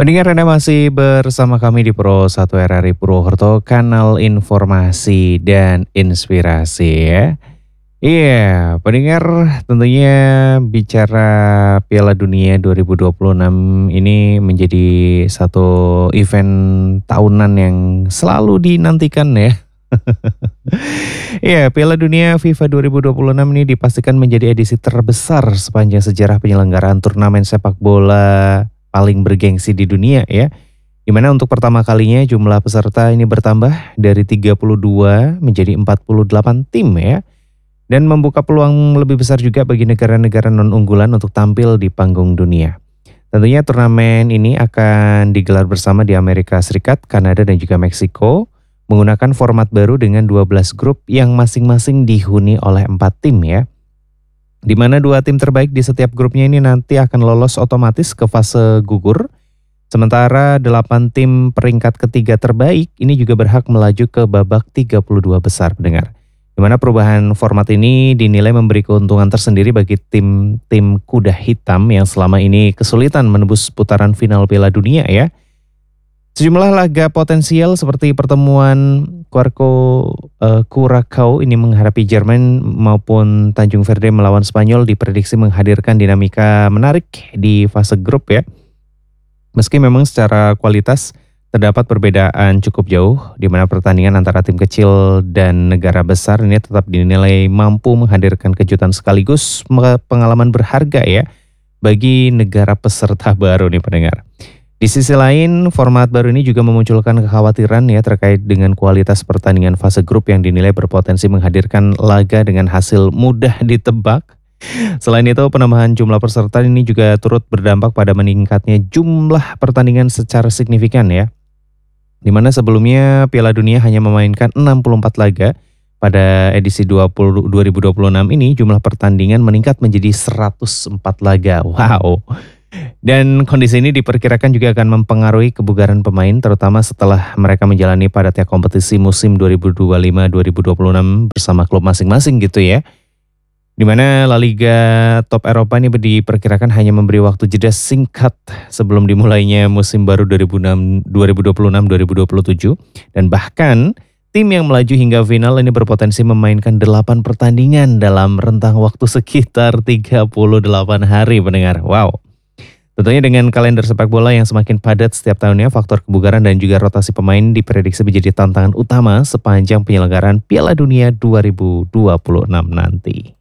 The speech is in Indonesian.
Pendengar Anda masih bersama kami di Pro 1 RRI Purwokerto, kanal informasi dan inspirasi ya. Iya, pendengar tentunya bicara Piala Dunia 2026 ini menjadi satu event tahunan yang selalu dinantikan ya. Iya, Piala Dunia FIFA 2026 ini dipastikan menjadi edisi terbesar sepanjang sejarah penyelenggaraan turnamen sepak bola paling bergengsi di dunia ya. Di mana untuk pertama kalinya jumlah peserta ini bertambah dari 32 menjadi 48 tim ya. Dan membuka peluang lebih besar juga bagi negara-negara non-unggulan untuk tampil di panggung dunia. Tentunya turnamen ini akan digelar bersama di Amerika Serikat, Kanada dan juga Meksiko menggunakan format baru dengan 12 grup yang masing-masing dihuni oleh 4 tim ya. Di mana 2 tim terbaik di setiap grupnya ini nanti akan lolos otomatis ke fase gugur. Sementara 8 tim peringkat ketiga terbaik ini juga berhak melaju ke babak 32 besar pendengar. Di mana perubahan format ini dinilai memberi keuntungan tersendiri bagi tim-tim kuda hitam yang selama ini kesulitan menembus putaran final Piala Dunia ya. Sejumlah laga potensial seperti pertemuan Curacao ini menghadapi Jerman maupun Tanjung Verde melawan Spanyol diprediksi menghadirkan dinamika menarik di fase grup ya. Meski memang secara kualitas terdapat perbedaan cukup jauh di mana pertandingan antara tim kecil dan negara besar ini tetap dinilai mampu menghadirkan kejutan sekaligus pengalaman berharga ya bagi negara peserta baru nih pendengar. Di sisi lain, format baru ini juga memunculkan kekhawatiran ya terkait dengan kualitas pertandingan fase grup yang dinilai berpotensi menghadirkan laga dengan hasil mudah ditebak. Selain itu, penambahan jumlah peserta ini juga turut berdampak pada meningkatnya jumlah pertandingan secara signifikan ya. Di mana sebelumnya Piala Dunia hanya memainkan 64 laga, pada edisi 2026 ini jumlah pertandingan meningkat menjadi 104 laga. Wow. Dan kondisi ini diperkirakan juga akan mempengaruhi kebugaran pemain terutama setelah mereka menjalani padatnya kompetisi musim 2025-2026 bersama klub masing-masing gitu ya. Di mana La Liga top Eropa ini diperkirakan hanya memberi waktu jeda singkat sebelum dimulainya musim baru 2026-2027 dan bahkan tim yang melaju hingga final ini berpotensi memainkan 8 pertandingan dalam rentang waktu sekitar 38 hari pendengar. Wow. Tentunya dengan kalender sepak bola yang semakin padat setiap tahunnya, faktor kebugaran dan juga rotasi pemain diprediksi menjadi tantangan utama sepanjang penyelenggaraan Piala Dunia 2026 nanti.